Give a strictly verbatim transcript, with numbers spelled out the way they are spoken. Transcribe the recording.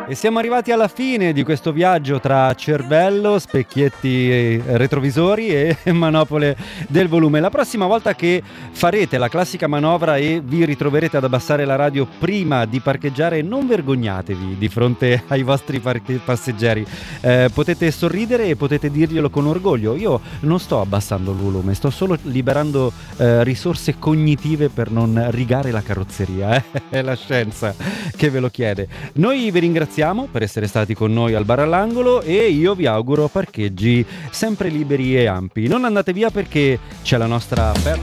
E siamo arrivati alla fine di questo viaggio tra cervello, specchietti retrovisori e manopole del volume. La prossima volta che farete la classica manovra e vi ritroverete ad abbassare la radio prima di parcheggiare, non vergognatevi di fronte ai vostri parche- passeggeri. Eh, potete sorridere e potete dirglielo con orgoglio. Io non sto abbassando il volume, sto solo liberando eh, risorse cognitive per non rigare la carrozzeria. Eh? È la scienza che ve lo chiede. Noi vi ringraziamo per essere stati con noi al bar all'angolo e io vi auguro parcheggi sempre liberi e ampi. Non andate via perché c'è la nostra